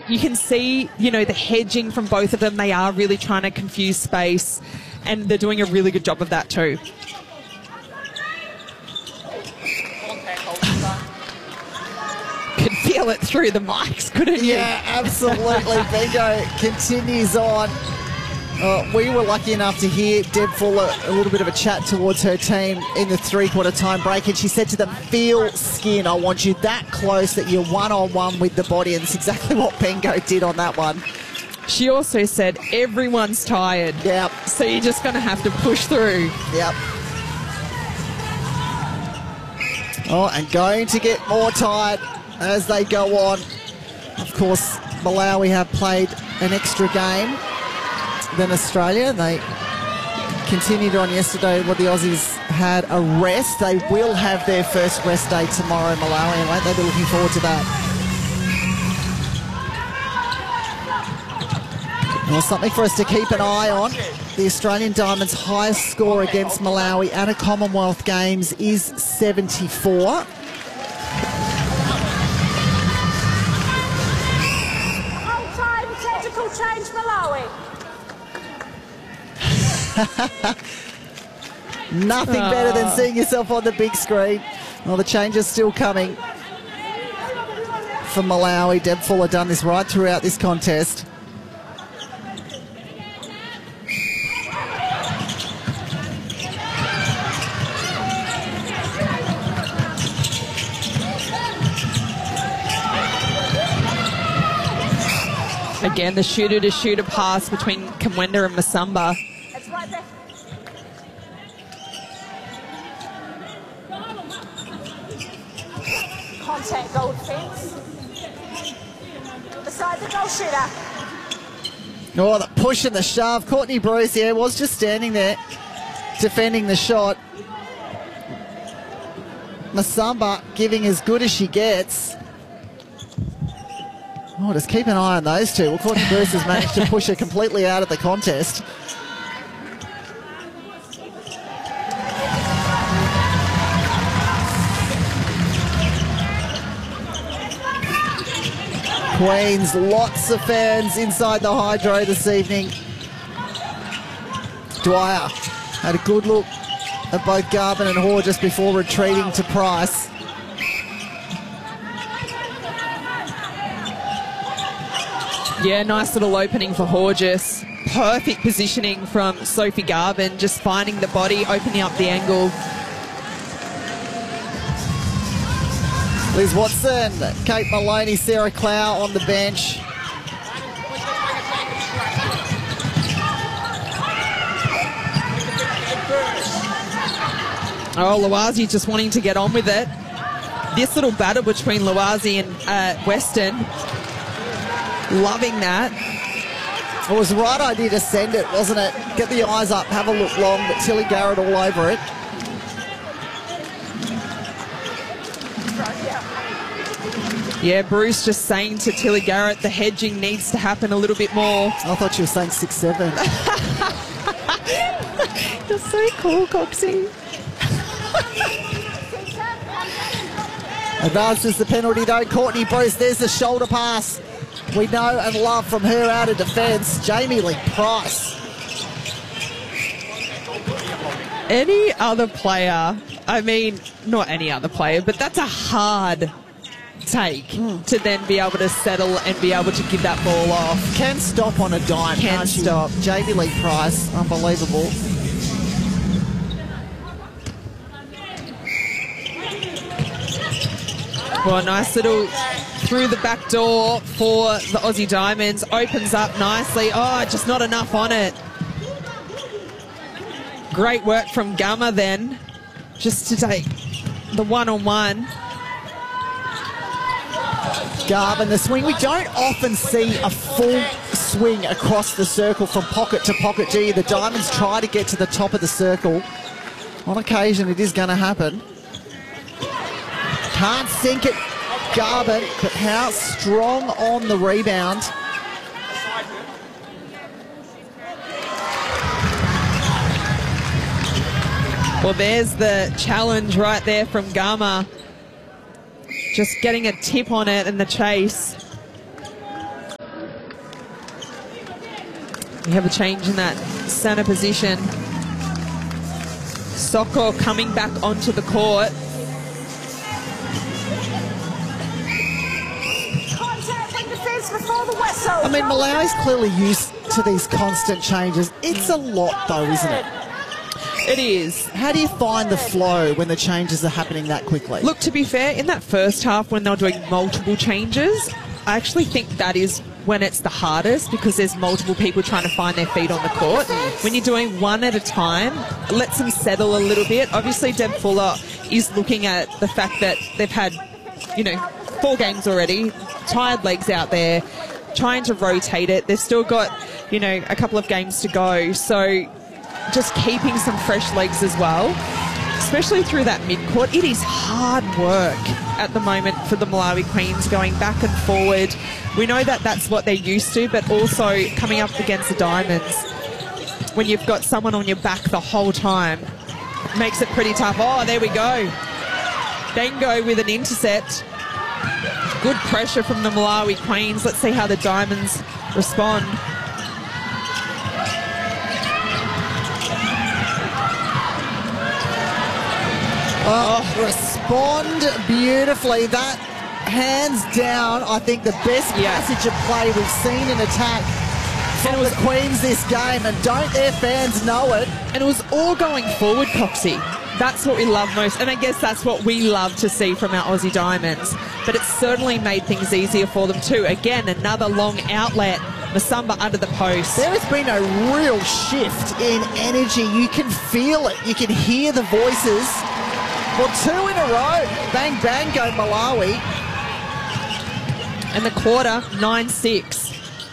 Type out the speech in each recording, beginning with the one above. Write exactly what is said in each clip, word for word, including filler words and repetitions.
you can see, you know, the hedging from both of them. They are really trying to confuse space, and they're doing a really good job of that too. Could feel it through the mics, couldn't you? Yeah, absolutely. Bengo continues on. Uh, we were lucky enough to hear Deb Fuller a little bit of a chat towards her team in the three-quarter time break, and she said to them, feel skin. I want you that close that you're one-on-one with the body, and it's exactly what Bengo did on that one. She also said everyone's tired. Yep. So you're just going to have to push through. Yep. Oh, and going to get more tired as they go on. Of course, Malawi have played an extra game than Australia. They continued on yesterday where the Aussies had a rest. They will have their first rest day tomorrow, Malawi, and won't they be looking forward to that? Well, something for us to keep an eye on. The Australian Diamonds' highest score against Malawi at a Commonwealth Games is seventy-four. Whole time, technical change, Malawi. Nothing uh. better than seeing yourself on the big screen. Well, the change is still coming for Malawi. Deb Fuller done this right throughout this contest. Again, the shooter-to-shooter pass between Kamwenda and Masamba. It's right there. Contact goal defence. Beside the goal shooter. Oh, the push and the shove. Courtney Bruce, yeah, was just standing there defending the shot. Masamba giving as good as she gets. Oh, just keep an eye on those two. Well, Courtney Bruce has managed to push her completely out of the contest. Queens, lots of fans inside the Hydro this evening. Dwyer had a good look at both Garvin and Hoare just before retreating to Price. Yeah, nice little opening for Horges. Perfect positioning from Sophie Garvin, just finding the body, opening up the angle. Liz Watson, Kate Maloney, Sarah Clow on the bench. Oh, Luazi just wanting to get on with it. This little battle between Luazi and uh, Weston. Loving that. It was the right idea to send it, wasn't it? Get the eyes up, have a look long, but Tilly Garrett all over it. Yeah, Bruce just saying to Tilly Garrett the hedging needs to happen a little bit more. I thought you were saying six seven. You're so cool, Coxie. Advances the penalty though. Courtney Bruce, there's the shoulder pass. We know and love from her out of defence. Jamie Lee Price. Any other player, I mean, not any other player, but that's a hard take mm. to then be able to settle and be able to give that ball off. Can stop on a dime. Can can't stop. She? Jamie Lee Price, unbelievable. Well, nice little through the back door for the Aussie Diamonds. Opens up nicely. Oh, just not enough on it. Great work from Gummer then, just to take the one-on-one. Garvin, the swing. We don't often see a full swing across the circle from pocket to pocket, do you? The Diamonds try to get to the top of the circle. On occasion, it is going to happen. Can't sink it, Garvin, but how strong on the rebound. Well, there's the challenge right there from Gama. Just getting a tip on it and the chase. We have a change in that centre position. Soko coming back onto the court. Contact and defence before the whistle. I mean, Malawi's clearly used to these constant changes. It's a lot, though, isn't it? It is. How do you find the flow when the changes are happening that quickly? Look, to be fair, in that first half when they were doing multiple changes, I actually think that is when it's the hardest because there's multiple people trying to find their feet on the court. When you're doing one at a time, it lets them settle a little bit. Obviously, Deb Fuller is looking at the fact that they've had, you know, four games already, tired legs out there, trying to rotate it. They've still got, you know, a couple of games to go. So just keeping some fresh legs as well, especially through that mid-court. It is hard work at the moment for the Malawi Queens, going back and forward. We know that that's what they're used to, but also coming up against the Diamonds, when you've got someone on your back the whole time, makes it pretty tough. Oh, there we go. Dango with an intercept. Good pressure from the Malawi Queens. Let's see how the Diamonds respond. Oh, respond beautifully. That, hands down, I think the best Yeah. passage of play we've seen in attack from the Queens this game, and don't their fans know it? And it was all going forward, Coxie. That's what we love most, and I guess that's what we love to see from our Aussie Diamonds. But it certainly made things easier for them too. Again, another long outlet. Masamba under the post. There has been a real shift in energy. You can feel it. You can hear the voices. Well, two in a row. Bang, bang, go Malawi. And the quarter, nine six.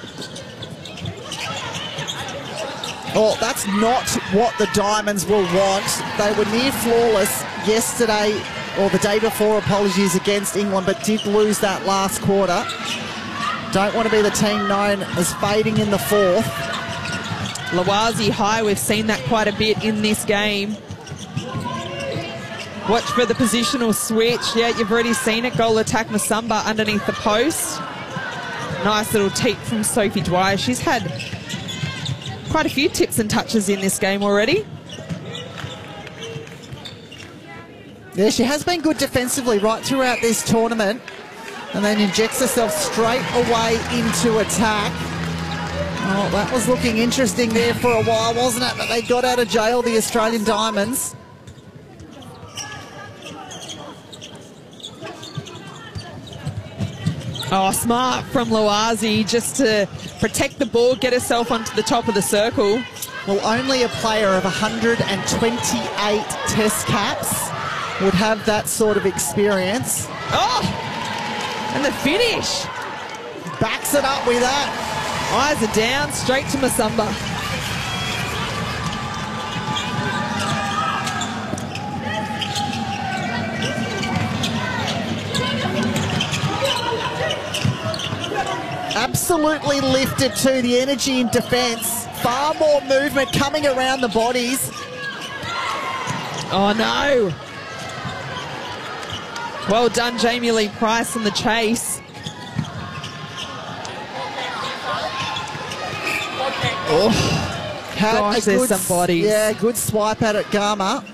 Oh, that's not what the Diamonds will want. They were near flawless yesterday, or the day before, apologies, against England, but did lose that last quarter. Don't want to be the team known as fading in the fourth. Lawazi high, we've seen that quite a bit in this game. Watch for the positional switch. Yeah, you've already seen it. Goal attack Masamba underneath the post. Nice little teep from Sophie Dwyer. She's had quite a few tips and touches in this game already. Yeah, she has been good defensively right throughout this tournament, and then injects herself straight away into attack. Oh, that was looking interesting there for a while, wasn't it? But they got out of jail, the Australian Diamonds. Oh, smart from Lawazi just to protect the ball, get herself onto the top of the circle. Well, only a player of one hundred twenty-eight test caps would have that sort of experience. Oh, and the finish. Backs it up with that. Eyes are down, straight to Masamba. Absolutely lifted to the energy in defence. Far more movement coming around the bodies. Oh, no. Well done, Jamie Lee Price in the chase. Oh, had Gosh, a there's good, some bodies. Yeah, good swipe at it, Gama.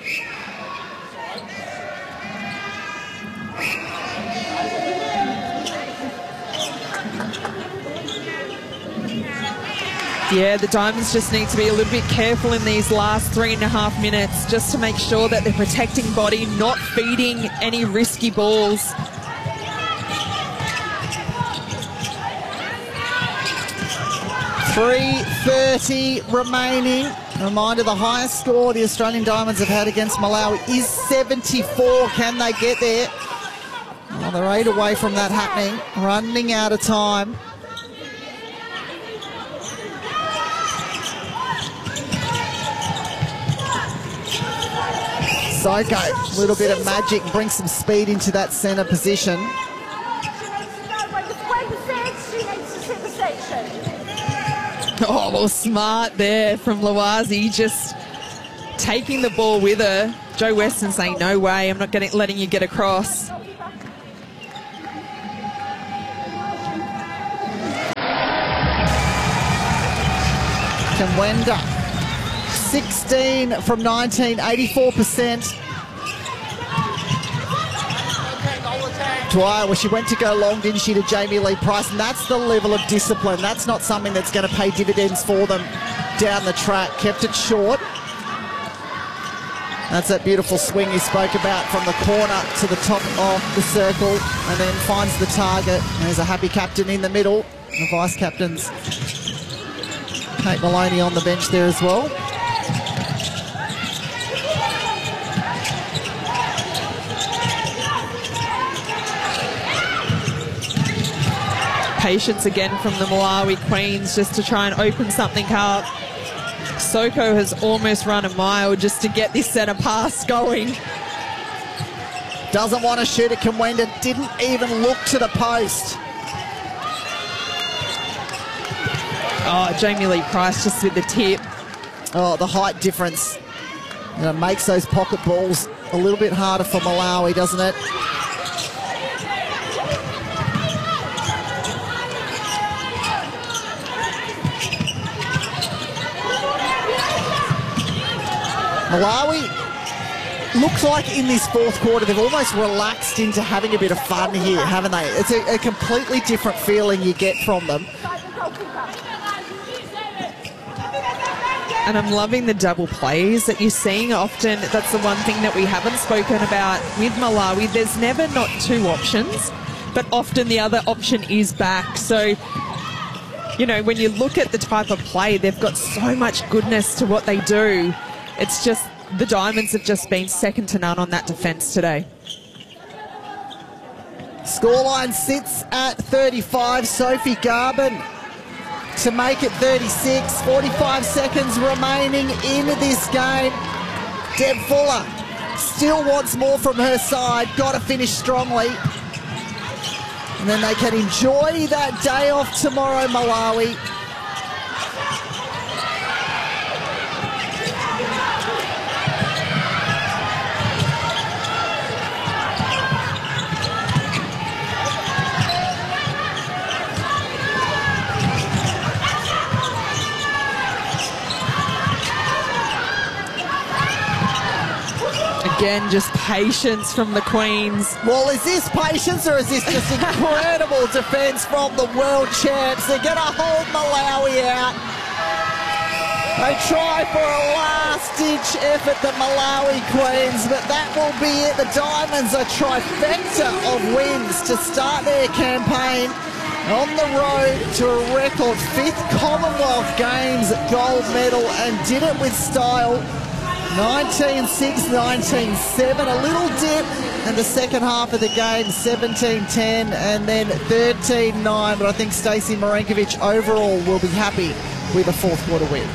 Yeah, the Diamonds just need to be a little bit careful in these last three and a half minutes just to make sure that they're protecting body, not feeding any risky balls. three thirty remaining. A reminder, the highest score the Australian Diamonds have had against Malawi is seventy-four. Can they get there? Oh, they're eight away from that happening. Running out of time. Soko, a little bit of magic, bring some speed into that centre position. Oh, well, smart there from Lawazi, just taking the ball with her. Joe Weston saying, no way, I'm not getting, letting you get across. Kamwenda, sixteen from nineteen, eighty-four percent. Dwyer, well, she went to go long, didn't she, to Jamie Lee Price, and that's the level of discipline. That's not something that's going to pay dividends for them down the track. Kept it short. That's that beautiful swing you spoke about from the corner to the top of the circle, and then finds the target. There's a happy captain in the middle. The vice captain's Kate Maloney on the bench there as well. Patience again from the Malawi Queens just to try and open something up. Soko has almost run a mile just to get this centre pass going. Doesn't want to shoot it. Kamwenda didn't even look to the post. Oh, Jamie Lee Price just with the tip. Oh, the height difference, you know, makes those pocket balls a little bit harder for Malawi, doesn't it? Malawi looks like in this fourth quarter they've almost relaxed into having a bit of fun here, haven't they? It's a, a completely different feeling you get from them. And I'm loving the double plays that you're seeing often. That's the one thing that we haven't spoken about with Malawi. There's never not two options, but often the other option is back. So, you know, when you look at the type of play, they've got so much goodness to what they do. It's just the Diamonds have just been second to none on that defence today. Scoreline sits at thirty-five. Sophie Garben to make it thirty-six. forty-five seconds remaining in this game. Deb Fuller still wants more from her side. Got to finish strongly. And then they can enjoy that day off tomorrow, Malawi. Again, just patience from the Queens. Well, is this patience or is this just incredible defence from the world champs? They're going to hold Malawi out. They try for a last-ditch effort, the Malawi Queens, but that will be it. The Diamonds a trifecta of wins to start their campaign on the road to a record fifth Commonwealth Games gold medal, and did it with style. nineteen six, nineteen seven, a little dip in the second half of the game, seventeen ten and then thirteen nine, but I think Stacey Marinkovic overall will be happy with a fourth quarter win.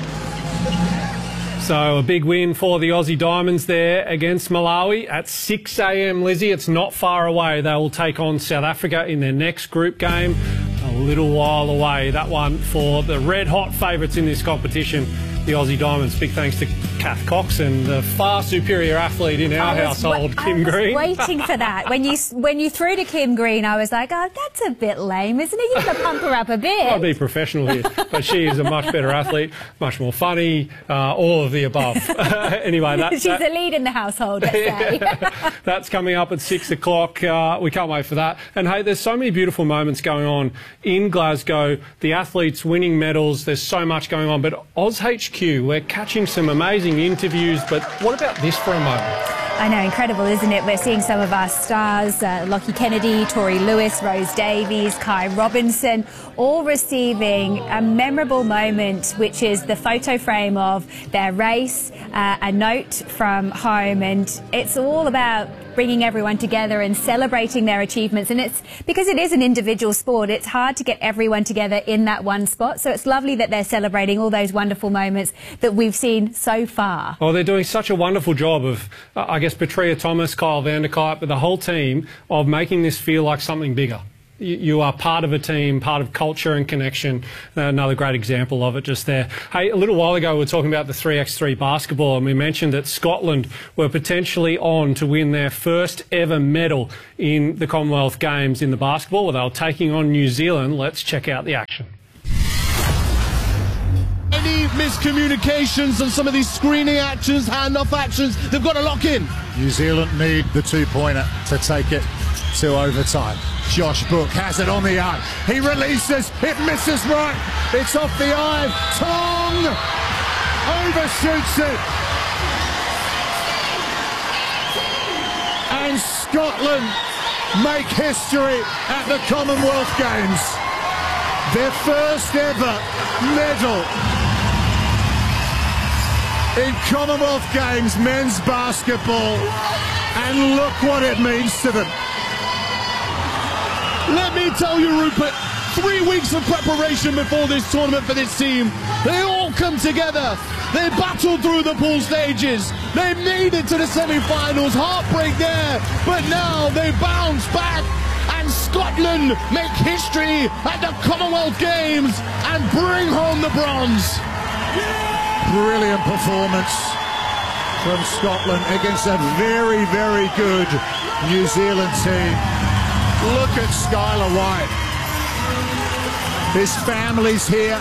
So a big win for the Aussie Diamonds there against Malawi at six a m, Lizzie. It's not far away. They will take on South Africa in their next group game. A little while away, that one for the red-hot favourites in this competition, the Aussie Diamonds. Big thanks to Kath Cox and the far superior athlete in our household, Kim Green. I was waiting for that. When you when you threw to Kim Green, I was like, oh, that's a bit lame, isn't it? You've got to pump her up a bit. I'll be professional here. But she is a much better athlete, much more funny, uh, all of the above. Anyway, that's... She's that, the lead in the household, let's say. That's coming up at six o'clock. Uh, we can't wait for that. And, hey, there's so many beautiful moments going on in Glasgow. The athletes winning medals. There's so much going on. But Oz H Q, we're catching some amazing interviews, but what about this for a moment? I know, incredible, isn't it? We're seeing some of our stars, uh, Lockie Kennedy, Tori Lewis, Rose Davies, Kai Robinson, all receiving a memorable moment, which is the photo frame of their race, uh, a note from home, and it's all about bringing everyone together and celebrating their achievements. And it's because it is an individual sport, it's hard to get everyone together in that one spot. So it's lovely that they're celebrating all those wonderful moments that we've seen so far. Oh, they're doing such a wonderful job of, uh, I guess, Petria Thomas, Kyle Vanderkuyt, but the whole team of making this feel like something bigger. You, you are part of a team, part of culture and connection. Uh, another great example of it just there. Hey, a little while ago we were talking about the three by three basketball, and we mentioned that Scotland were potentially on to win their first ever medal in the Commonwealth Games in the basketball. Well, they were taking on New Zealand. Let's check out the action. And any miscommunications on some of these screening actions, handoff actions, they've got to lock in. New Zealand need the two-pointer to take it to overtime. Josh Book has it on the arc. He releases. It misses right. It's off the eye. Tong overshoots it. And Scotland make history at the Commonwealth Games. Their first ever medal in Commonwealth Games men's basketball. And look what it means to them. Let me tell you, Rupert, three weeks of preparation before this tournament for this team. They all come together. They battled through the pool stages. They made it to the semi-finals. Heartbreak there. But now they bounce back. And Scotland make history at the Commonwealth Games and bring home the bronze. Brilliant performance from Scotland against a very, very good New Zealand team. Look at Skylar White. His family's here.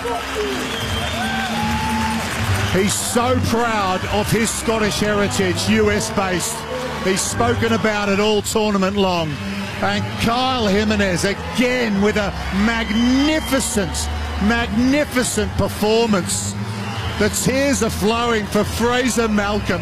He's so proud of his Scottish heritage, U S based. He's spoken about it all tournament long. And Kyle Jimenez again with a magnificent, magnificent performance. The tears are flowing for Fraser Malcolm.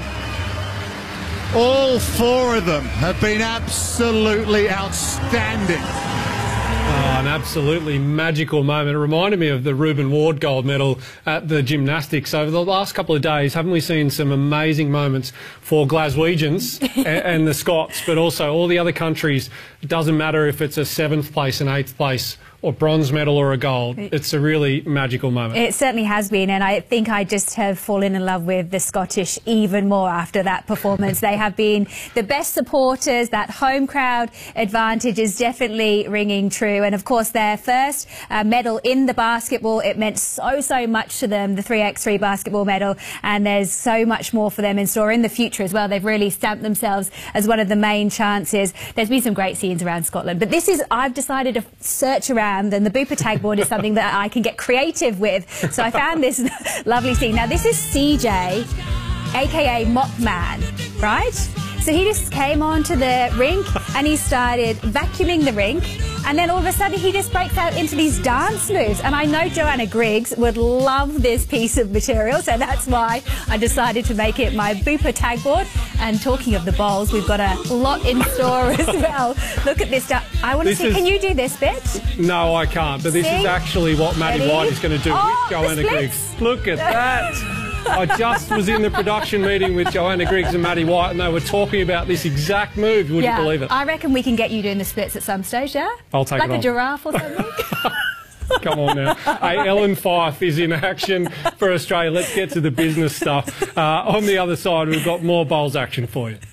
All four of them have been absolutely outstanding. Oh, an absolutely magical moment. It reminded me of the Ruben Ward gold medal at the gymnastics. Over the last couple of days, haven't we seen some amazing moments for Glaswegians and, and the Scots, but also all the other countries? It doesn't matter if it's a seventh place, an eighth place, or bronze medal or a gold. It's a really magical moment. It certainly has been, and I think I just have fallen in love with the Scottish even more after that performance. They have been the best supporters. That home crowd advantage is definitely ringing true. And of course, their first uh, medal in the basketball, it meant so, so much to them, the three by three basketball medal. And there's so much more for them in store in the future as well. They've really stamped themselves as one of the main chances. There's been some great scenes around Scotland. But this is, I've decided to search around, and the Bupa tag board is something that I can get creative with. So I found this lovely scene. Now, this is C J, a k a. Mop Man, right? So he just came onto the rink and he started vacuuming the rink, and then all of a sudden he just breaks out into these dance moves. And I know Joanna Griggs would love this piece of material, so that's why I decided to make it my Bupa tag board. And talking of the bowls, we've got a lot in store as well. Look at this stuff. I want to see, is, can you do this bit? No, I can't, but this see? is actually what Maddie Ready? White is going to do oh, with Joanna Griggs. Look at that. I just was in the production meeting with Joanna Griggs and Maddie White, and they were talking about this exact move. Would yeah, you believe it? I reckon we can get you doing the splits at some stage, yeah? I'll take like it on. Like a giraffe or something? Come on now. Hey, Ellen Fife is in action for Australia. Let's get to the business stuff. Uh, on the other side, we've got more bowls action for you.